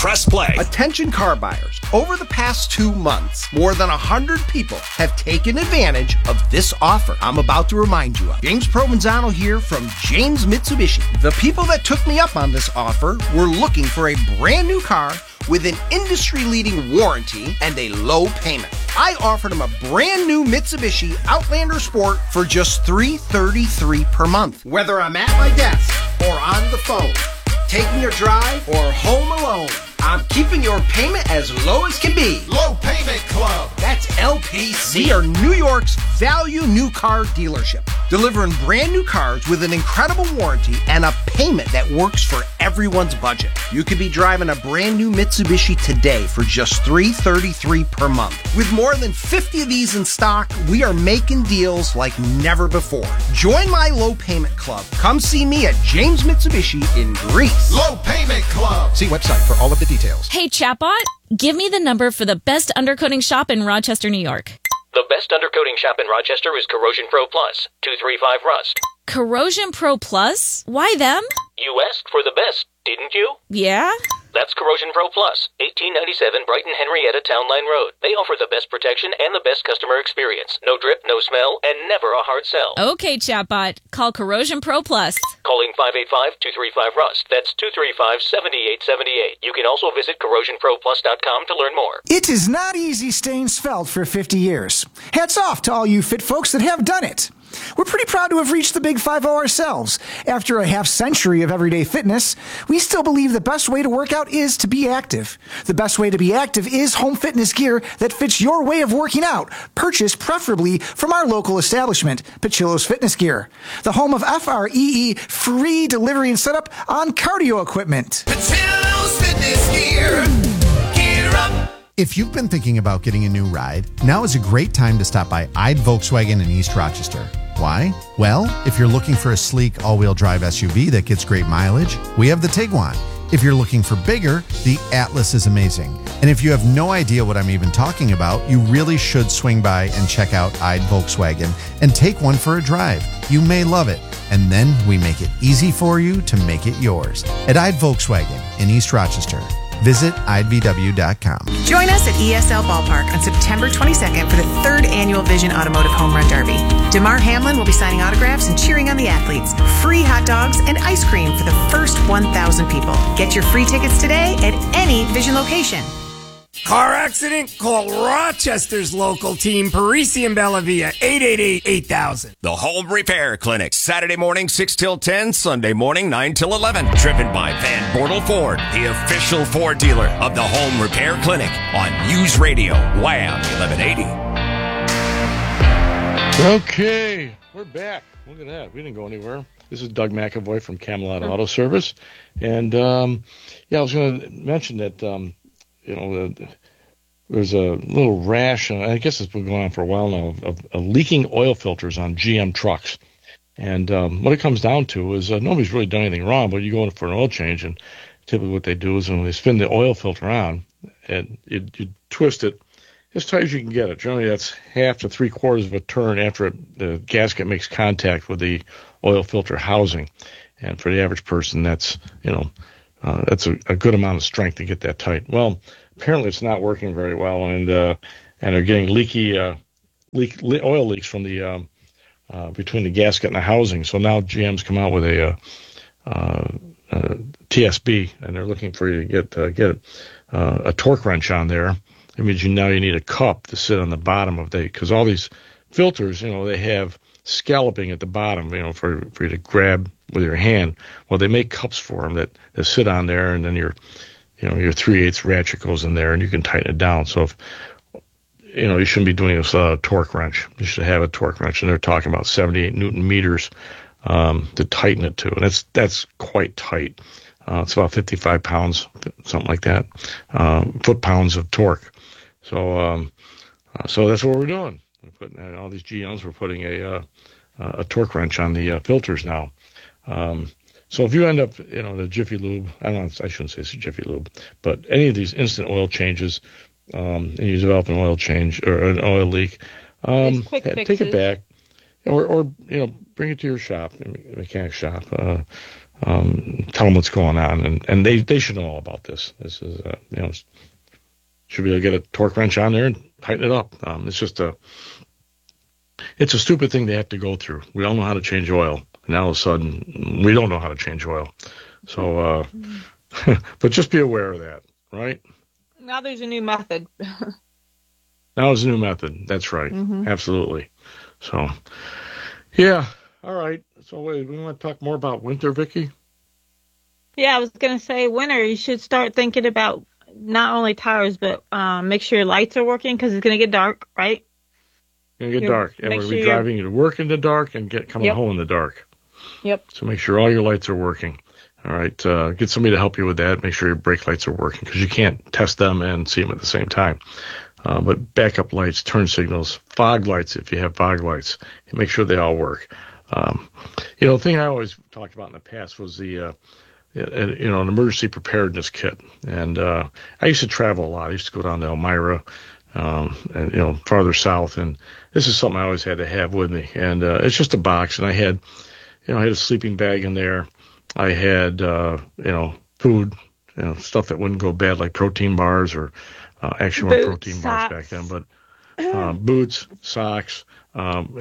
press play. Attention car buyers. Over the past 2 months, more than 100 people have taken advantage of this offer I'm about to remind you of. James Provenzano here from James Mitsubishi. The people that took me up on this offer were looking for a brand new car with an industry-leading warranty and a low payment. I offered them a brand new Mitsubishi Outlander Sport for just $333 per month. Whether I'm at my desk or on the phone, taking a drive or home alone, I'm keeping your payment as low as can be. Low Payment Club. That's LPC. We are New York's value new car dealership, delivering brand new cars with an incredible warranty and a payment that works for everyone's budget. You could be driving a brand new Mitsubishi today for just $333 per month. With more than 50 of these in stock, we are making deals like never before. Join my Low Payment Club. Come see me at James Mitsubishi in Greece. Low Payment Club. See website for all of the details. Hey, chatbot, give me the number for the best undercoating shop in Rochester, New York. The best undercoating shop in Rochester is Corrosion Pro Plus, 235 Rust. Corrosion Pro Plus? Why them? You asked for the best, didn't you? Yeah? That's Corrosion Pro Plus, 1897 Brighton Henrietta Town Line Road. They offer the best protection and the best customer experience. No drip, no smell, and never a hard sell. Okay, chatbot. Call Corrosion Pro Plus. Calling 585-235-RUST. That's 235-7878. You can also visit corrosionproplus.com to learn more. It is not easy staying svelte for 50 years. Hats off to all you fit folks that have done it. We're pretty proud to have reached the Big 5-0 ourselves. After a half century of everyday fitness, we still believe the best way to work out is to be active. The best way to be active is home fitness gear that fits your way of working out, purchased preferably from our local establishment, Pachillo's Fitness Gear, the home of FREE, free delivery and setup on cardio equipment. Pachillo's Fitness Gear. Gear up. If you've been thinking about getting a new ride, now is a great time to stop by Ide Volkswagen in East Rochester. Why? Well, if you're looking for a sleek all-wheel drive SUV that gets great mileage, we have the Tiguan. If you're looking for bigger, the Atlas is amazing. And if you have no idea what I'm even talking about, you really should swing by and check out Ide Volkswagen and take one for a drive. You may love it. And then we make it easy for you to make it yours. At Ide Volkswagen in East Rochester. Visit idevw.com. Join us at ESL Ballpark on September 22nd for the 3rd Annual Vision Automotive Home Run Derby. DeMar Hamlin will be signing autographs and cheering on the athletes. Free hot dogs and ice cream for the first 1,000 people. Get your free tickets today at any Vision location. Car accident? Call Rochester's local team, Parisi and Bellavia, 888-8000. The Home Repair Clinic, Saturday morning 6 till 10, Sunday morning 9 till 11. Driven by Van Bortle Ford, the official Ford dealer of the Home Repair Clinic on News Radio, WHAM 1180. Okay, we're back. Look at that. We didn't go anywhere. This is Doug McAvoy from Camelot Auto Service. And, I was going to mention that, there's a little rash, and I guess it's been going on for a while now, of leaking oil filters on GM trucks. And what it comes down to is nobody's really done anything wrong, but you go in for an oil change, and typically what they do is when they spin the oil filter on, and you twist it as tight as you can get it. Generally, that's half to 3/4 of a turn after the gasket makes contact with the oil filter housing. And for the average person, that's that's a good amount of strength to get that tight. Well, apparently it's not working very well, and they're getting leaky oil leaks from the between the gasket and the housing. So now GM's come out with a TSB, and they're looking for you to get a torque wrench on there. It means you need a cup to sit on the bottom of because all these filters, they have scalloping at the bottom, for you to grab with your hand. Well, they make cups for them that sit on there, and then your 3/8 ratchet goes in there, and you can tighten it down. So if you shouldn't be doing this torque wrench. You should have a torque wrench, and they're talking about 78 Newton meters to tighten it to, and that's quite tight. It's about 55 pounds, something like that, foot-pounds of torque. So that's what we're doing. We're putting all these GMs. We're putting a torque wrench on the filters now. So if you end up, the Jiffy Lube, I shouldn't say it's a Jiffy Lube, but any of these instant oil changes, and you develop an oil change or an oil leak, take it back, or bring it to your shop, mechanic shop, tell them what's going on, and they should know all about this. This is should be able to get a torque wrench on there and tighten it up. It's a stupid thing they have to go through. We all know how to change oil, and now all of a sudden we don't know how to change oil. So, but just be aware of that, right? Now there's a new method. Now there's a new method. That's right. Mm-hmm. Absolutely. So, yeah. All right. So we want to talk more about winter, Vicki? Yeah, I was going to say winter, you should start thinking about not only tires, but make sure your lights are working because it's going to get dark, right? It's going to get dark. And we're going to be driving you to work in the dark and coming home in the dark. Yep. So make sure all your lights are working. All right. Get somebody to help you with that. Make sure your brake lights are working because you can't test them and see them at the same time. But backup lights, turn signals, fog lights, if you have fog lights, make sure they all work. The thing I always talked about in the past was an emergency preparedness kit. And I used to travel a lot. I used to go down to Elmira, and farther south. And this is something I always had to have with me. And it's just a box. And I had a sleeping bag in there. I had, food, stuff that wouldn't go bad, like protein bars or actually weren't protein bars back then, but boots, socks, what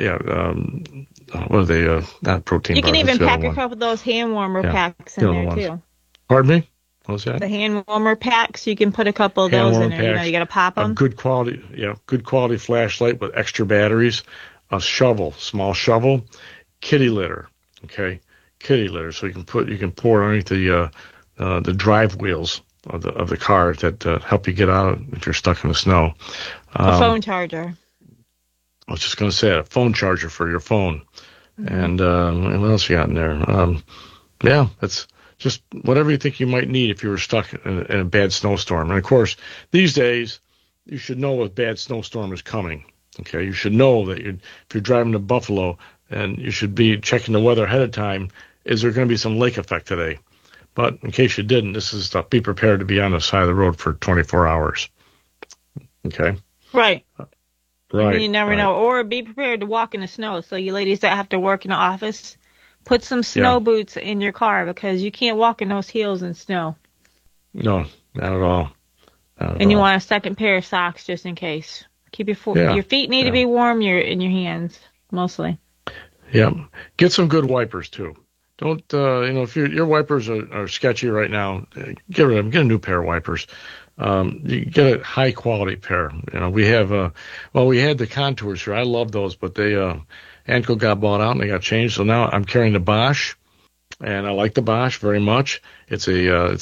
are they? Not protein bars. You can even pack a couple of those hand warmer packs in there, too. Pardon me? What was that? The hand warmer packs, you can put a couple of those in there. You got to pop them. A good quality flashlight with extra batteries, a shovel, small shovel, kitty litter, okay? Kitty litter, so you can pour underneath the drive wheels of the car that help you get out if you're stuck in the snow. A phone charger. I was just going to say a phone charger for your phone. Mm-hmm. And what else you got in there? That's just whatever you think you might need if you were stuck in a bad snowstorm. And of course, these days you should know a bad snowstorm is coming. Okay, you should know that if you're driving to Buffalo, and you should be checking the weather ahead of time. Is there going to be some lake effect today? But in case you didn't, this is stuff. Be prepared to be on the side of the road for 24 hours. Okay? Right. Right. You never know. Or be prepared to walk in the snow. So you ladies that have to work in the office, put some snow boots in your car because you can't walk in those heels in snow. No, not at all. You want a second pair of socks just in case. Keep your feet need to be warm. In your hands mostly. Yeah. Get some good wipers too. Don't if your wipers are sketchy right now, get rid of them. Get a new pair of wipers. You get a high quality pair. We have we had the Contours here. I love those, but they Anco got bought out and they got changed. So now I'm carrying the Bosch, and I like the Bosch very much. It's a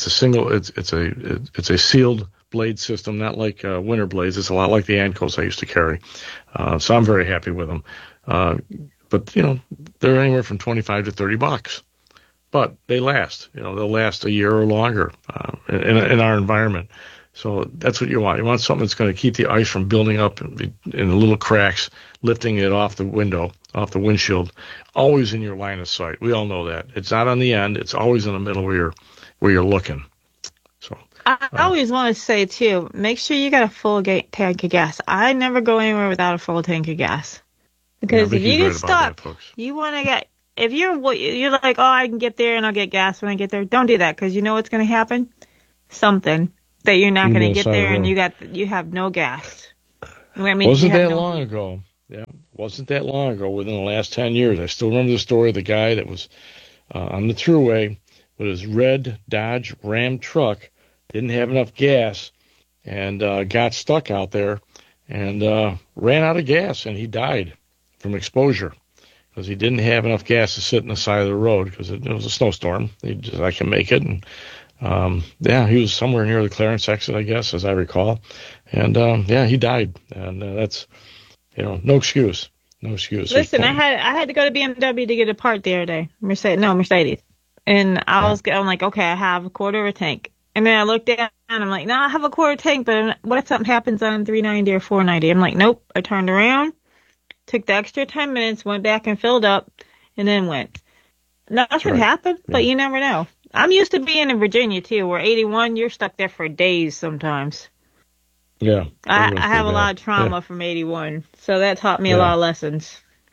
sealed blade system, not like winter blades. It's a lot like the Ancos I used to carry. So I'm very happy with them. But they're anywhere from $25 to $30. But they last. They'll last a year or longer in our environment. So that's what you want. You want something that's going to keep the ice from building up in the little cracks, lifting it off the windshield, always in your line of sight. We all know that. It's not on the end. It's always in the middle where you're looking. So I always want to say, too, make sure you got a full tank of gas. I never go anywhere without a full tank of gas. Because if you get stuck, you want to get, if you're like, oh, I can get there and I'll get gas when I get there. Don't do that because you know what's going to happen? Something that you're not going to get there and you have no gas. Wasn't that long ago? Yeah, wasn't that long ago within the last 10 years. I still remember the story of the guy that was on the thruway with his red Dodge Ram truck, didn't have enough gas, and got stuck out there and ran out of gas, and he died from exposure because he didn't have enough gas to sit on the side of the road because it was a snowstorm. I can make it. And he was somewhere near the Clarence exit, I guess, as I recall. And he died. And that's, no excuse. No excuse. Listen, I had to go to BMW to get a part the other day. Mercedes. And I'm like, okay, I have a quarter of a tank. And then I looked down and I'm like, no, I have a quarter tank, but what if something happens on 390 or 490? I'm like, nope. I turned around. Took the extra 10 minutes, went back and filled up, and then went. Nothing happened, but you never know. I'm used to being in Virginia, too, where 81, you're stuck there for days sometimes. Yeah. I have a lot of trauma from 81, so that taught me a lot of lessons.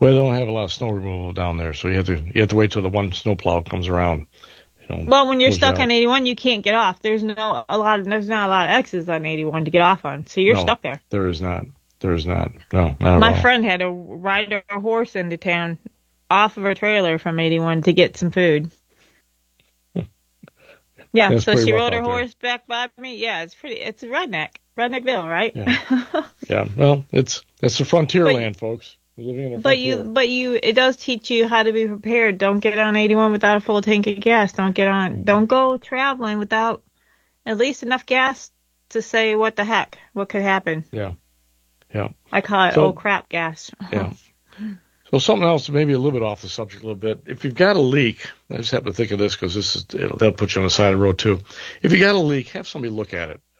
Well, they don't have a lot of snow removal down there, so you have to wait till the one snowplow comes around. Well, when you're stuck on 81, you can't get off. There's not a lot of X's on 81 to get off on, so you're stuck there. There is not. No, not My friend had to ride her horse into town off of her trailer from 81 to get some food. Yeah, That's so she rough rode her out there. horse back by me. Yeah, it's Redneckville, right? Yeah. Well, it's the frontier land, folks. We're living in a frontier. But it does teach you how to be prepared. Don't get on 81 without a full tank of gas. Don't go traveling without at least enough gas to say what the heck, what could happen. Yeah. I call it old crap gas. Yeah. So something else, maybe a little bit off the subject a little bit. If you've got a leak, I just happen to think of this because that'll put you on the side of the road too. If you got a leak, have somebody look at it.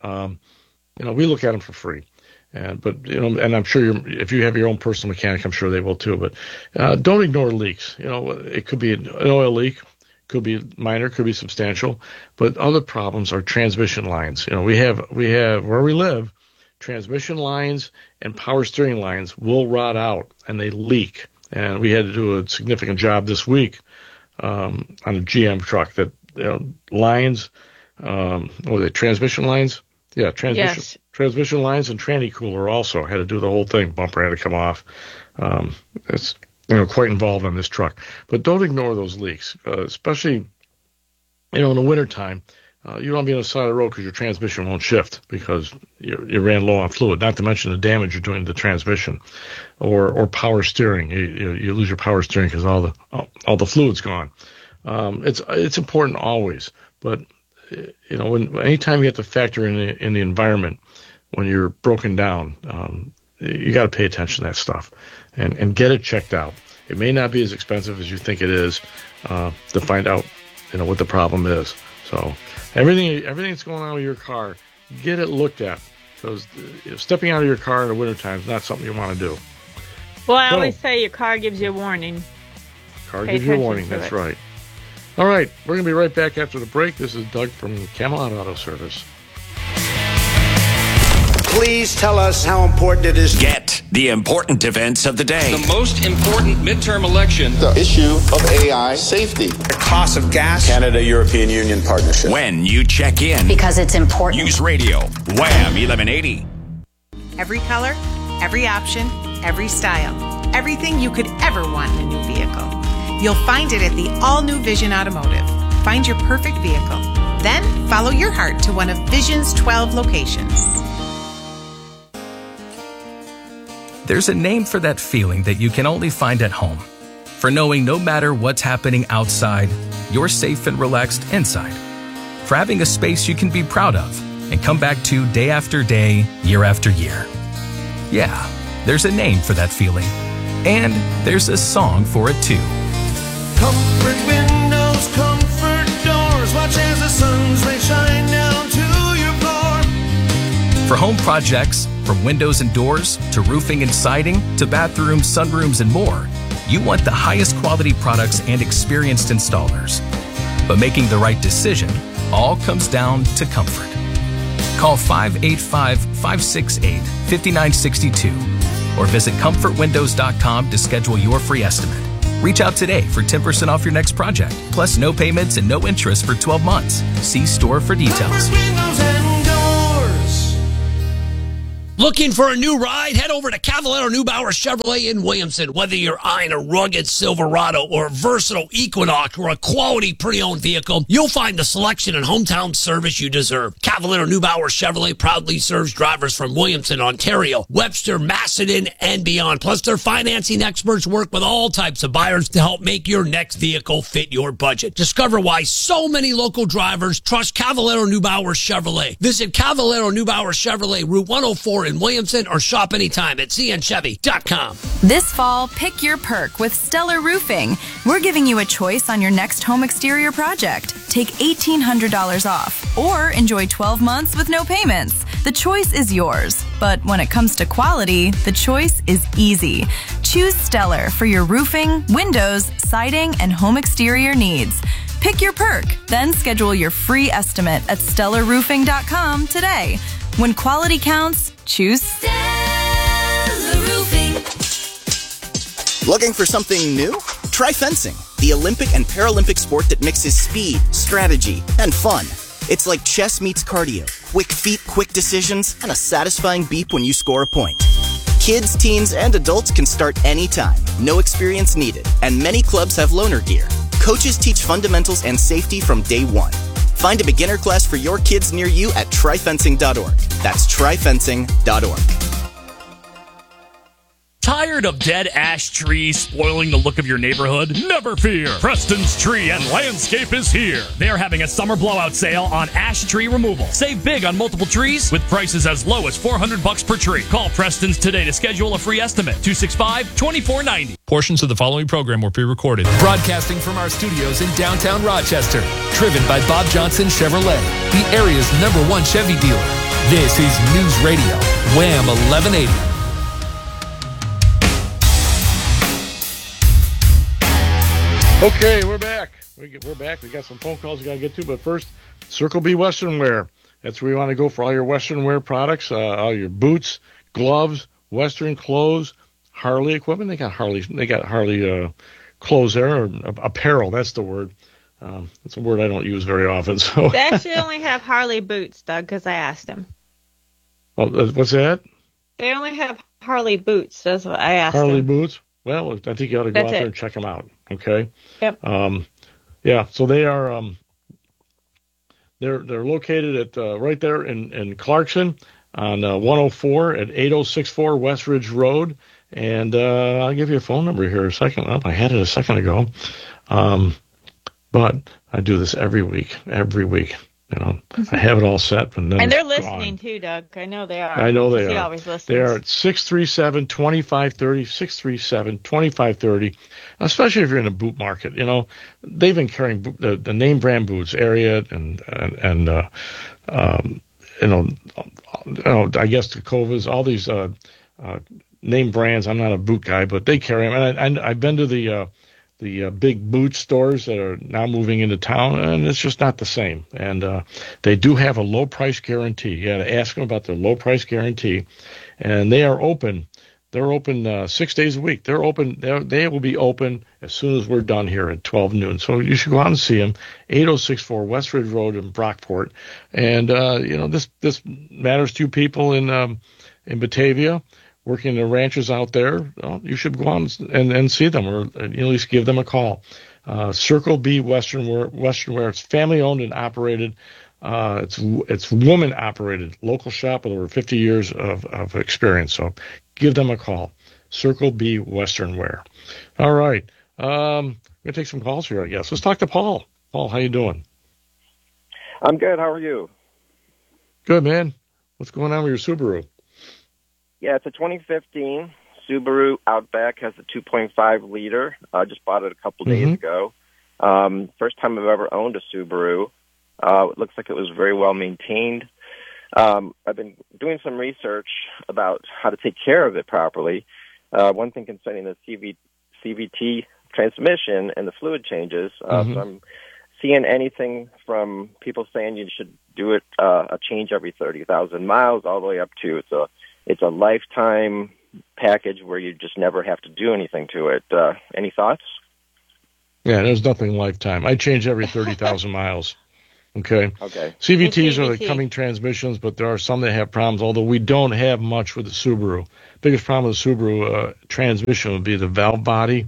We look at them for free. And I'm sure if you have your own personal mechanic, I'm sure they will too. But don't ignore leaks. It could be an oil leak, could be minor, could be substantial. But other problems are transmission lines. We have where we live, transmission lines and power steering lines will rot out and they leak. And we had to do a significant job this week on a GM truck that lines, transmission lines? Yeah, transmission lines and tranny cooler also had to do the whole thing. Bumper had to come off. It's quite involved on this truck. But don't ignore those leaks, especially in the wintertime. You don't want to be on the side of the road because your transmission won't shift because you ran low on fluid, not to mention the damage you're doing to the transmission or power steering. You lose your power steering because all the fluid's gone. It's important always, but anytime you have to factor in the environment when you're broken down, you got to pay attention to that stuff and get it checked out. It may not be as expensive as you think it is to find out what the problem is. So everything that's going on with your car, get it looked at, because stepping out of your car in the wintertime is not something you want to do. Well, I always say your car gives you a warning. Car gives you a warning, that's right. All right, we're going to be right back after the break. This is Doug from Camelot Auto Service. Please tell us how important it is. Get the important events of the day. The most important midterm election. The issue of AI safety. The cost of gas. Canada-European Union partnership. When you check in. Because it's important. News Radio, Wham 1180. Every color, every option, every style. Everything you could ever want in a new vehicle. You'll find it at the all-new Vision Automotive. Find your perfect vehicle. Then follow your heart to one of Vision's 12 locations. There's a name for that feeling that you can only find at home. For knowing no matter what's happening outside, you're safe and relaxed inside. For having a space you can be proud of and come back to day after day, year after year. Yeah, there's a name for that feeling. And there's a song for it too. Comfort windows, comfort doors. Watch as the sun's rays shine down to your floor. For home projects, from windows and doors to roofing and siding to bathrooms, sunrooms, and more, you want the highest quality products and experienced installers. But making the right decision all comes down to comfort. Call 585-568-5962 or visit comfortwindows.com to schedule your free estimate. Reach out today for 10% off your next project, plus no payments and no interest for 12 months. See store for details. Looking for a new ride? Head over to Cavallaro Neubauer Chevrolet in Williamson. Whether you're eyeing a rugged Silverado or a versatile Equinox or a quality pre-owned vehicle, you'll find the selection and hometown service you deserve. Cavallaro Neubauer Chevrolet proudly serves drivers from Williamson, Ontario, Webster, Macedon, and beyond. Plus, their financing experts work with all types of buyers to help make your next vehicle fit your budget. Discover why so many local drivers trust Cavallaro Neubauer Chevrolet. Visit Cavallaro Neubauer Chevrolet, Route 104 in Williamson, or shop anytime at cnchevy.com. This fall, pick your perk with Stellar Roofing. We're giving you a choice on your next home exterior project. Take $1,800 off or enjoy 12 months with no payments. The choice is yours. But when it comes to quality, the choice is easy. Choose Stellar for your roofing, windows, siding, and home exterior needs. Pick your perk, then schedule your free estimate at stellarroofing.com today. When quality counts, choose Stellar Roofing. Looking for something new? Try fencing, the Olympic and Paralympic sport that mixes speed, strategy, and fun. It's like chess meets cardio. Quick feet, quick decisions, and a satisfying beep when you score a point. Kids, teens, and adults can start anytime. No experience needed, and many clubs have loaner gear. Coaches teach fundamentals and safety from day one. Find a beginner class for your kids near you at tryfencing.org. That's tryfencing.org. Tired of dead ash trees spoiling the look of your neighborhood? Never fear. Preston's Tree and Landscape is here. They are having a summer blowout sale on ash tree removal. Save big on multiple trees with prices as low as $400 per tree. Call Preston's today to schedule a free estimate. 265-2490. Portions of the following program were pre-recorded. Broadcasting from our studios in downtown Rochester. Driven by Bob Johnson Chevrolet, the area's #1 Chevy dealer. This is News Radio, Wham 1180. Okay, we're back. We're back. We got some phone calls we got to get to, but first, Circle B Western Wear. That's where you want to go for all your Western Wear products, all your boots, gloves, Western clothes, Harley equipment. They got Harley clothes there, or apparel. That's the word. It's a word I don't use very often. So they actually only have Harley boots, Doug, because I asked him. Oh, what's that? They only have Harley boots. That's what I asked Harley him. boots. Well, I think you ought to go out there and check them out. Okay. Yep. Yeah. So they are. They're located at right there in Clarkson on 104 at 8064 West Ridge Road, and I'll give you a phone number here a second. Oh, I had it a second ago, but I do this every week. You know, I have it all set, and they're listening too, Doug. I know they are. I know they are. He always listens. They are at 637-2530, 637-2530. Especially if you're in a boot market, you know, they've been carrying the name brand boots, Ariat and I guess the Kovas, all these name brands. I'm not a boot guy, but they carry them, and I've been to the big boot stores that are now moving into town, and it's just not the same. And they do have a low price guarantee. You got to ask them about their low price guarantee, and they are open. They're open 6 days a week. They're open. They will be open as soon as we're done here at 12 noon. So you should go out and see them. 8064 West Ridge Road in Brockport. And you know, this matters to people in Batavia, working the ranches out there. Well, you should go on and see them, or at least give them a call. Circle B Western Wear. It's family owned and operated. It's woman operated, local shop with over 50 years of experience. So give them a call. Circle B Western Wear. All right. We're gonna take some calls here, I guess. Let's talk to Paul. Paul, how you doing? I'm good. How are you? Good, man. What's going on with your Subaru? Yeah, it's a 2015 Subaru Outback. Has a 2.5 liter. I just bought it a couple days ago. First time I've ever owned a Subaru. It looks like it was very well maintained. I've been doing some research about how to take care of it properly. One thing concerning the CVT transmission and the fluid changes. So I'm seeing anything from people saying you should do it a change every 30,000 miles, all the way up to it's a lifetime package where you just never have to do anything to it. Any thoughts? Yeah, there's nothing lifetime. I change every 30,000 miles. Okay. Okay. CVTs are the coming transmissions, but there are some that have problems, although we don't have much with the Subaru. Biggest problem with the Subaru transmission would be the valve body.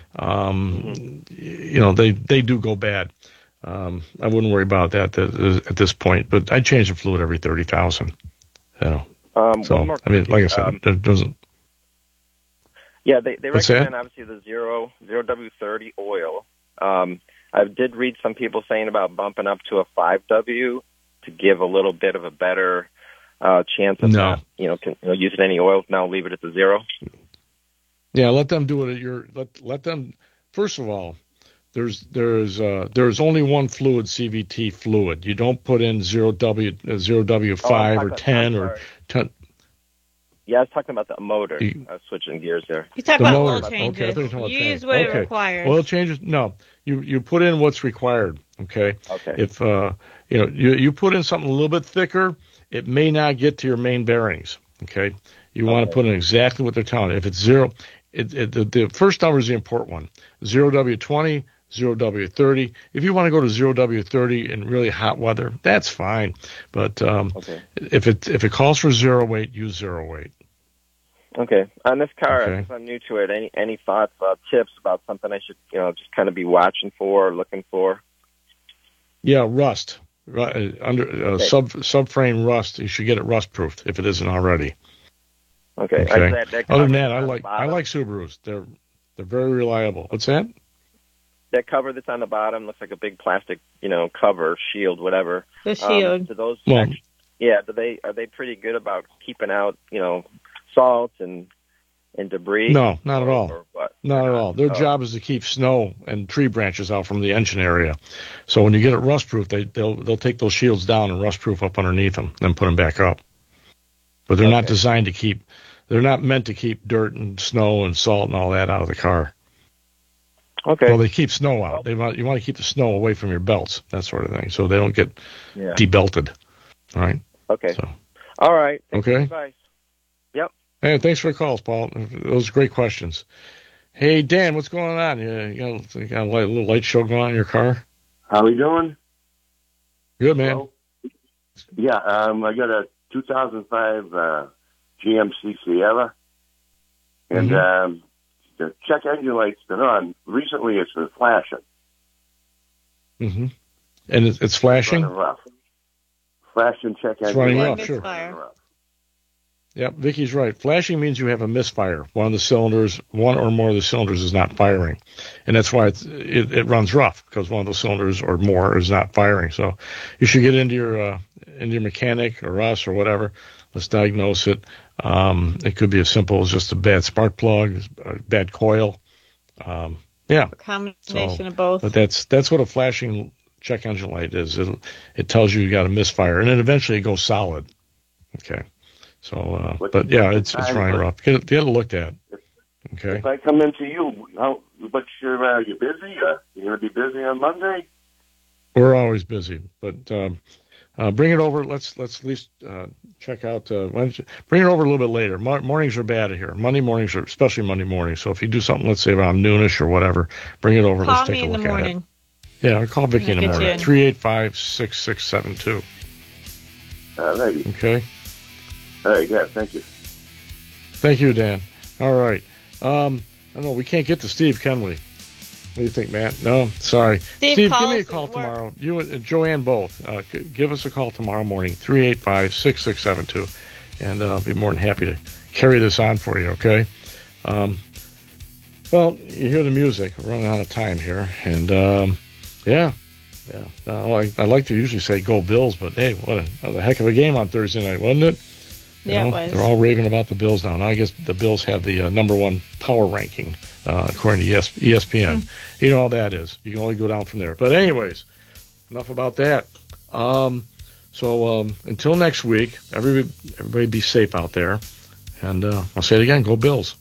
You know, they do go bad. I wouldn't worry about that at this point, but I change the fluid every 30,000. You know. So, I mean, like I said, it doesn't. Yeah, they recommend obviously the 0W30 oil. I did read some people saying about bumping up to a 5W to give a little bit of a better chance of not, using any oils. Now leave it at the 0. Yeah, let them do it at your. Let them. First of all, there's only one fluid, CVT fluid. You don't put in 0W5 or 10 or 10. Yeah, I was talking about the motor. I was switching gears there. You talk about oil changes. Okay, you use what it requires. Oil changes? No. You put in what's required, okay? Okay. If, you put in something a little bit thicker, it may not get to your main bearings, okay? You want to put in exactly what they're telling you. If it's 0, the first number is the important one. 0W20, 0W30. If you want to go to 0W30 in really hot weather, that's fine. But if it calls for 0 weight, use 0 weight. Okay. On this car, since I'm new to it, any thoughts, tips about something I should, just kind of be watching for or looking for? Yeah, rust. Subframe rust. You should get it rust proofed if it isn't already. Okay. Other than that, I like Subarus. They're very reliable. What's that? That cover that's on the bottom looks like a big plastic, cover, shield, whatever. The shield. Do those? Are they pretty good about keeping out, salt and debris? No, not at all. Not at all. Their job is to keep snow and tree branches out from the engine area. So when you get it rust proof, they'll take those shields down and rust proof up underneath them, then put them back up. But they're not designed to keep. They're not meant to keep dirt and snow and salt and all that out of the car. Okay. Well, they keep snow out. You want to keep the snow away from your belts, that sort of thing, so they don't get debelted. All right. Okay. All right. Okay. Advice. Yep. Hey, thanks for the calls, Paul. Those are great questions. Hey, Dan, what's going on? You got a little light show going on in your car? How we doing? Good, man. Hello? Yeah, I got a 2005 GMC Sierra, and the check engine light's been on. Recently, it's been flashing. Mm-hmm. And it's flashing? Running rough. Flashing check engine running light. rough, sure. Yep, Vicky's right. Flashing means you have a misfire. One or more of the cylinders is not firing. And that's why it runs rough, because one of the cylinders or more is not firing. So you should get into your mechanic or us or whatever. Let's diagnose it. It could be as simple as just a bad spark plug, a bad coil. A combination of both. But that's what a flashing check engine light is. It tells you got a misfire, and then eventually it goes solid. Okay. So, it's running rough. Get it looked at. Okay. If I come into you, are you busy? You going to be busy on Monday? We're always busy, but bring it over. Let's at least check out. Bring it over a little bit later. Mornings are bad here. Monday mornings are, especially Monday mornings. So if you do something, let's say around noonish or whatever, bring it over. Let's take a look at it. Yeah, I'll call Vicky in the morning. 385-6672. Righty. Okay. All right, yeah, thank you. Thank you, Dan. All right. I don't know, we can't get to Steve, can we? What do you think, Matt? No? Sorry. Steve, give me a call tomorrow. You and Joanne both. Give us a call tomorrow morning, 385-6672. And I'll be more than happy to carry this on for you, okay? Well, you hear the music. We're running out of time here. And, I like to usually say go Bills, but hey, what a heck of a game on Thursday night, wasn't it? Yeah, it was. They're all raving about the Bills now. Now I guess the Bills have the number one power ranking according to ESPN. You know how that is. You can only go down from there. But anyways, enough about that. So until next week, everybody be safe out there. And I'll say it again, go Bills.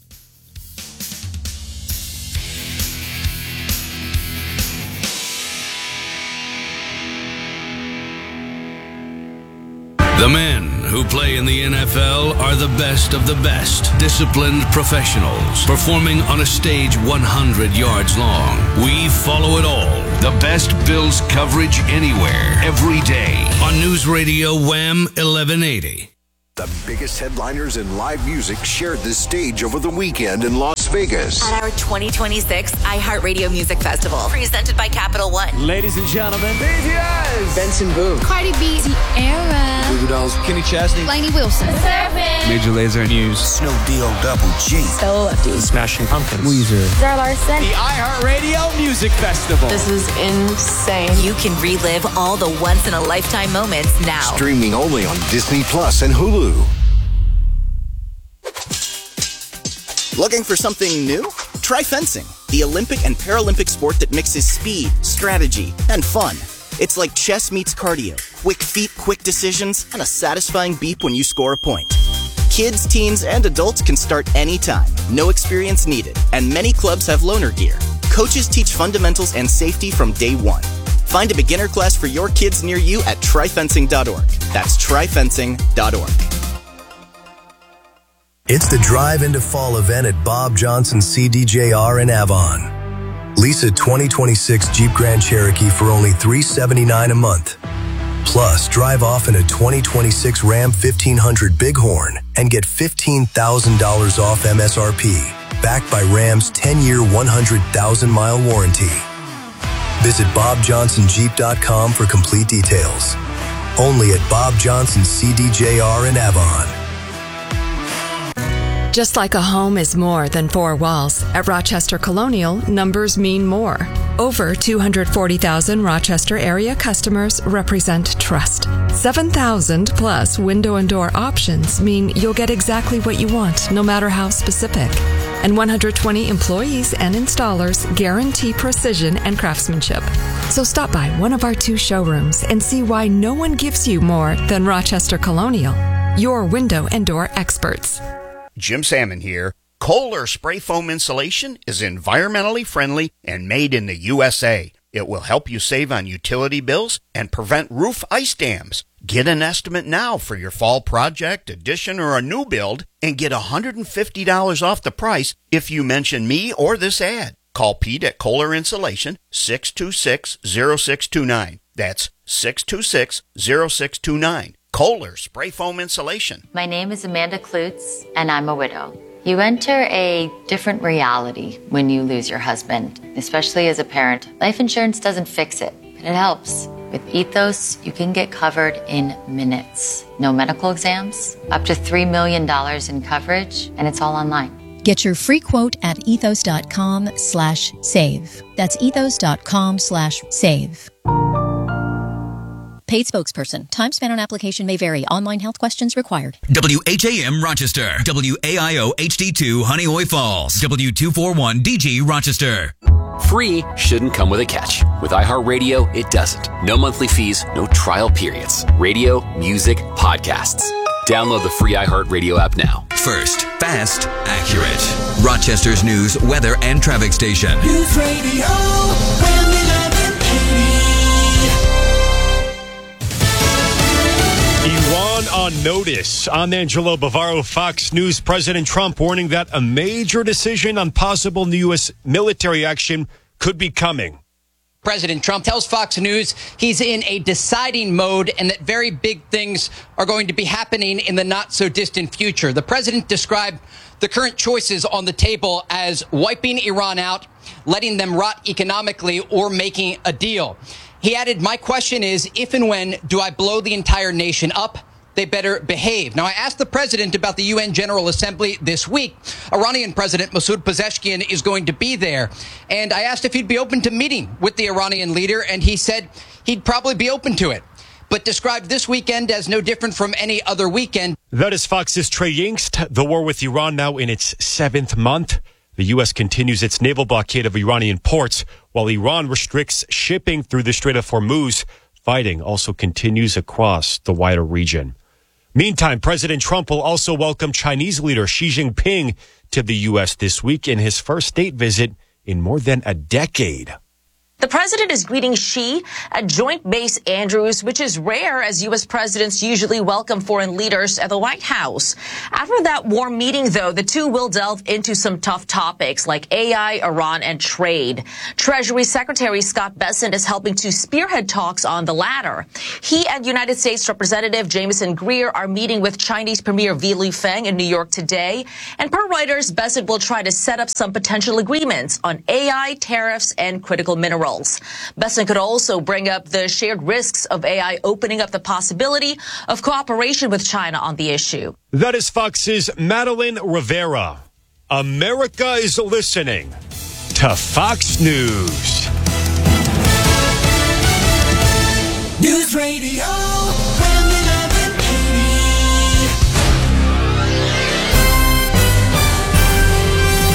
The men who play in the NFL are the best of the best. Disciplined professionals performing on a stage 100 yards long. We follow it all. The best Bills coverage anywhere, every day. On News Radio Wham 1180. The biggest headliners in live music shared the stage over the weekend in Las Vegas. At our 2026 iHeartRadio Music Festival, presented by Capital One. Ladies and gentlemen, BTS, Benson Boone, Cardi B, Sierra, Goo Goo Dolls, Kenny Chesney, Lainey Wilson, Surfing, Major Lazer, News, Snow Double G, Stella Lefty, Smashing Pumpkins, Weezer, Zara Larson. The iHeartRadio Music Festival. This is insane. You can relive all the once-in-a-lifetime moments now. Streaming only on Disney Plus and Hulu. Looking for something new? Try fencing, the Olympic and Paralympic sport that mixes speed, strategy, and fun. It's like chess meets cardio. Quick feet, quick decisions, and a satisfying beep when you score a point. Kids, teens, and adults can start anytime. No experience needed, and many clubs have loaner gear. Coaches teach fundamentals and safety from day one. Find a beginner class for your kids near you at tryfencing.org. That's tryfencing.org. It's the Drive into Fall event at Bob Johnson CDJR in Avon. Lease a 2026 Jeep Grand Cherokee for only $379 a month. Plus, drive off in a 2026 Ram 1500 Bighorn and get $15,000 off MSRP, backed by Ram's 10-year, 100,000-mile warranty. Visit BobJohnsonJeep.com for complete details. Only at Bob Johnson CDJR in Avon. Just like a home is more than four walls, at Rochester Colonial, numbers mean more. Over 240,000 Rochester area customers represent trust. 7,000 plus window and door options mean you'll get exactly what you want, no matter how specific. And 120 employees and installers guarantee precision and craftsmanship. So stop by one of our 2 showrooms and see why no one gives you more than Rochester Colonial, your window and door experts. Jim Salmon here. Kohler Spray Foam Insulation is environmentally friendly and made in the USA. It will help you save on utility bills and prevent roof ice dams. Get an estimate now for your fall project, addition, or a new build and get $150 off the price if you mention me or this ad. Call Pete at Kohler Insulation, 626-0629. That's 626-0629. Kohler Spray Foam Insulation. My name is Amanda Klutz, and I'm a widow. You enter a different reality when you lose your husband, especially as a parent. Life insurance doesn't fix it, but it helps. With Ethos, you can get covered in minutes. No medical exams, up to $3 million in coverage, and it's all online. Get your free quote at ethos.com/save. That's ethos.com/save. Paid spokesperson. Time spent on application may vary. Online health questions required. WHAM Rochester. WAIO HD2 Honeoye Falls. W241DG Rochester. Free shouldn't come with a catch. With iHeartRadio, it doesn't. No monthly fees, no trial periods. Radio, music, podcasts. Download the free iHeartRadio app now. First, fast, accurate. Rochester's news, weather, and traffic station. News Radio, Iran on notice. I'm Angelo Bavaro, Fox News. President Trump warning that a major decision on possible new U.S. military action could be coming. President Trump tells Fox News he's in a deciding mode and that very big things are going to be happening in the not so distant future. The president described the current choices on the table as wiping Iran out, letting them rot economically, or making a deal. He added, my question is, if and when do I blow the entire nation up? They better behave. Now, I asked the president about the UN General Assembly this week. Iranian President Masoud Pezeshkian is going to be there. And I asked if he'd be open to meeting with the Iranian leader, and he said he'd probably be open to it, but described this weekend as no different from any other weekend. That is Fox's Trey Yingst. The war with Iran now in its 7th month. The U.S. continues its naval blockade of Iranian ports, while Iran restricts shipping through the Strait of Hormuz. Fighting also continues across the wider region. Meantime, President Trump will also welcome Chinese leader Xi Jinping to the U.S. this week in his first state visit in more than a decade. The president is greeting Xi at Joint Base Andrews, which is rare as U.S. presidents usually welcome foreign leaders at the White House. After that warm meeting, though, the two will delve into some tough topics like AI, Iran, and trade. Treasury Secretary Scott Bessent is helping to spearhead talks on the latter. He and United States Representative Jamieson Greer are meeting with Chinese Premier Li Feng in New York today. And per Reuters, Bessent will try to set up some potential agreements on AI, tariffs, and critical minerals. Bessent could also bring up the shared risks of AI opening up the possibility of cooperation with China on the issue. That is Fox's Madeline Rivera. America is listening to Fox News. News Radio.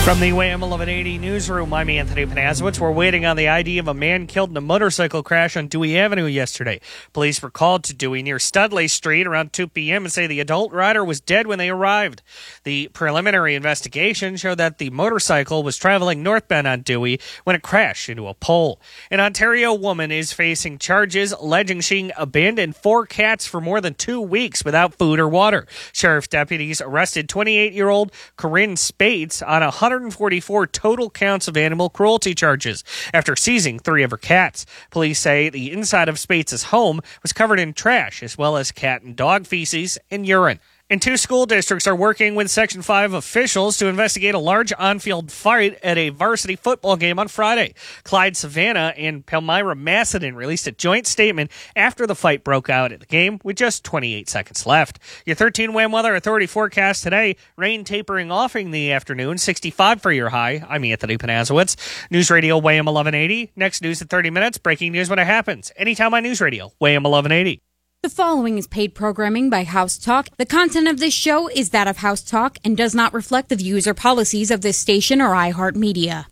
From the Wham 1180 newsroom, I'm Anthony Panazowicz. We're waiting on the ID of a man killed in a motorcycle crash on Dewey Avenue yesterday. Police were called to Dewey near Studley Street around 2 p.m. and say the adult rider was dead when they arrived. The preliminary investigation showed that the motorcycle was traveling northbound on Dewey when it crashed into a pole. An Ontario woman is facing charges alleging she abandoned 4 cats for more than 2 weeks without food or water. Sheriff's deputies arrested 28-year-old Corinne Spates on 144 total counts of animal cruelty charges after seizing 3 of her cats. Police say the inside of Spates' home was covered in trash as well as cat and dog feces and urine. And 2 school districts are working with Section 5 officials to investigate a large on-field fight at a varsity football game on Friday. Clyde Savannah and Palmyra Macedon released a joint statement after the fight broke out at the game with just 28 seconds left. Your 13 Wham Weather Authority forecast today, rain tapering off in the afternoon, 65 for your high. I'm Anthony Panazowicz. News Radio Wham 1180. Next news at 30 minutes, breaking news when it happens. Anytime on News Radio, Wham 1180. The following is paid programming by House Talk. The content of this show is that of House Talk and does not reflect the views or policies of this station or iHeartMedia.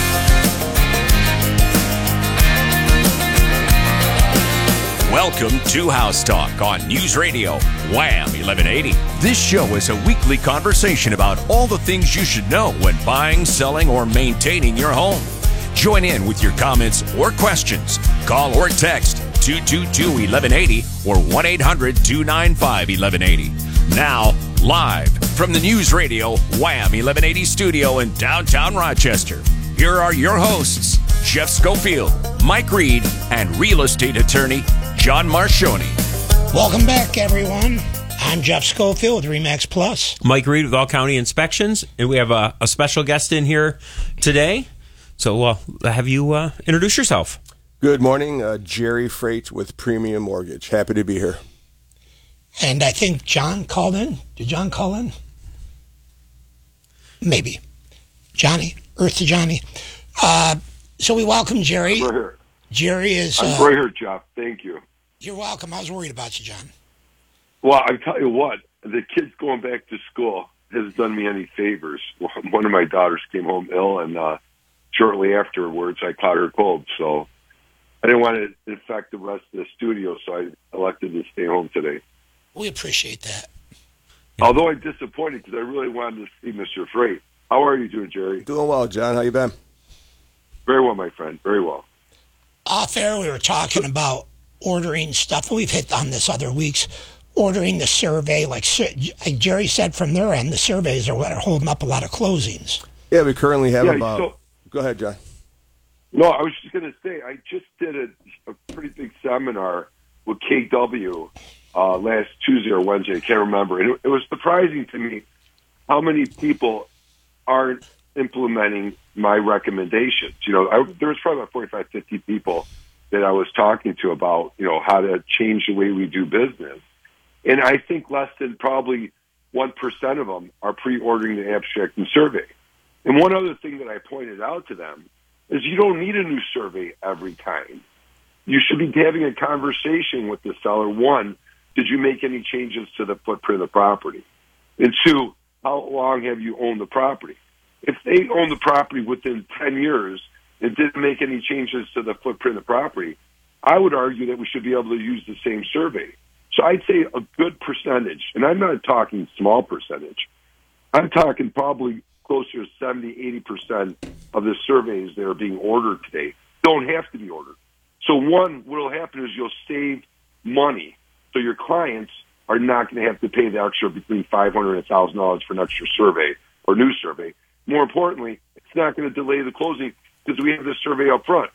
Welcome to House Talk on News Radio Wham 1180. This show is a weekly conversation about all the things you should know when buying, selling, or maintaining your home. Join in with your comments or questions. Call or text 222-1180 or 1-800-295-1180. Now, live from the News Radio Wham 1180 studio in downtown Rochester, here are your hosts, Jeff Schofield, Mike Reed, and real estate attorney John Marchioni. Welcome back, everyone. I'm Jeff Schofield with RE/MAX Plus. Mike Reed with All County Inspections, and we have a special guest in here today. So have you introduce yourself. Good morning, Jerry Freight with Premium Mortgage. Happy to be here. And I think John called in. Did John call in? Maybe. Johnny, Earth to Johnny. So we welcome Jerry. I'm right here. Jerry is... I'm right here, Jeff. Thank you. You're welcome. I was worried about you, John. Well, I tell you what, the kids going back to school has done me any favors. One of my daughters came home ill, and shortly afterwards I caught her cold, so I didn't want to infect the rest of the studio, so I elected to stay home today. We appreciate that. Although I'm disappointed because I really wanted to see Mr. Freight. How are you doing, Jerry? Doing well, John. How you been? Very well, my friend. Very well. Off air, we were talking about ordering stuff, and we've hit on this other weeks, ordering the survey. Like Jerry said from their end, the surveys are what are holding up a lot of closings. Yeah, we currently have about... Go ahead, John. No, I was just going to say, I just did a pretty big seminar with KW last Tuesday or Wednesday, I can't remember. And it was surprising to me how many people aren't implementing my recommendations. You know, there was probably about 45, 50 people that I was talking to about, you know, how to change the way we do business. And I think less than probably 1% of them are pre-ordering the abstract and survey. And one other thing that I pointed out to them is you don't need a new survey every time. You should be having a conversation with the seller. 1, did you make any changes to the footprint of the property? And 2, how long have you owned the property? If they own the property within 10 years and didn't make any changes to the footprint of the property, I would argue that we should be able to use the same survey. So I'd say a good percentage, and I'm not talking small percentage, I'm talking probably closer to 70-80% of the surveys that are being ordered today don't have to be ordered. So 1, what will happen is you'll save money. So your clients are not going to have to pay the extra between $500 and $1,000 for an extra survey or new survey. More importantly, it's not going to delay the closing because we have this survey up front.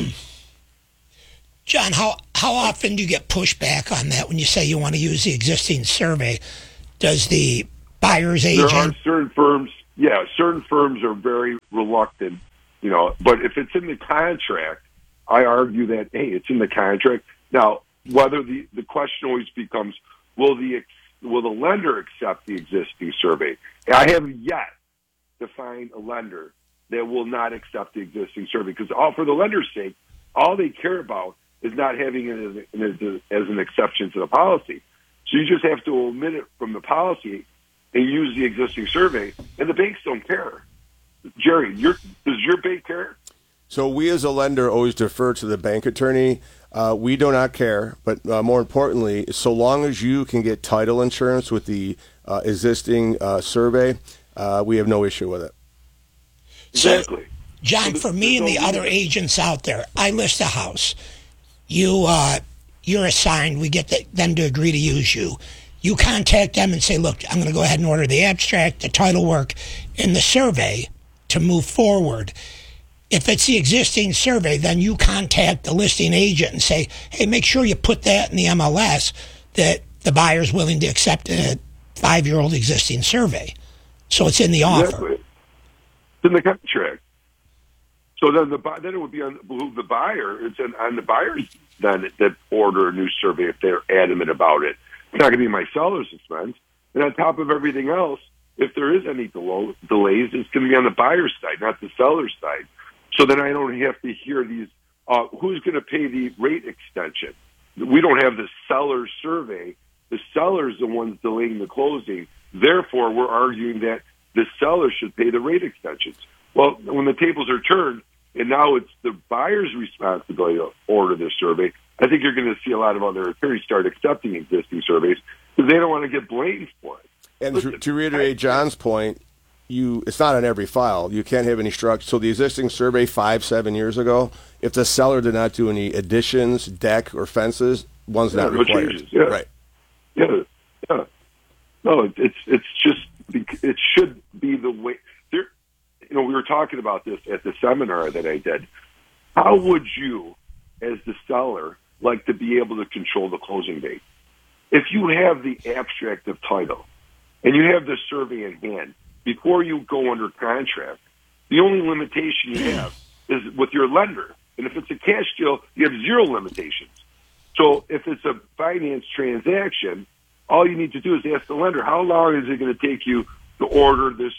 John, how often do you get pushback on that when you say you want to use the existing survey? Does the buyer's agent... There are certain firms... Yeah, certain firms are very reluctant, you know, but if it's in the contract, I argue that, hey, it's in the contract. Now, whether the question always becomes, will the lender accept the existing survey? I have yet to find a lender that will not accept the existing survey because for the lender's sake, all they care about is not having it as an exception to the policy. So you just have to omit it from the policy and use the existing survey, and the banks don't care. Jerry, does your bank care? So we as a lender always defer to the bank attorney. We do not care, but more importantly, so long as you can get title insurance with the existing survey, we have no issue with it. Exactly. So, John, for me and the other agents out there, I list a house. You're assigned. We get them to agree to use you. You contact them and say, look, I'm going to go ahead and order the abstract, the title work, and the survey to move forward. If it's the existing survey, then you contact the listing agent and say, hey, make sure you put that in the MLS that the buyer's willing to accept a 5-year-old existing survey. So it's in the offer. Exactly. It's in the contract. So then then it would be on the buyer. It's on the buyers then that order a new survey if they're adamant about it. It's not going to be my seller's expense. And on top of everything else, if there is any delays, it's going to be on the buyer's side, not the seller's side. So then I don't have to hear these, who's going to pay the rate extension? We don't have the seller's survey. The seller's the ones delaying the closing. Therefore, we're arguing that the seller should pay the rate extensions. Well, when the tables are turned, and now it's the buyer's responsibility to order this survey, I think you're going to see a lot of other attorneys start accepting existing surveys because they don't want to get blamed for it. And listen, to reiterate John's point, it's not on every file. You can't have any structure. So the existing survey 5-7 years ago, if the seller did not do any additions, deck, or fences, one's not required. Changes, yeah. Right. Yeah. No, it's just, it should be the way. We were talking about this at the seminar that I did. How would you, as the seller, like to be able to control the closing date? If you have the abstract of title and you have the survey in hand, before you go under contract, the only limitation you have is with your lender. And if it's a cash deal, you have 0 limitations. So if it's a finance transaction, all you need to do is ask the lender, how long is it going to take you to order this,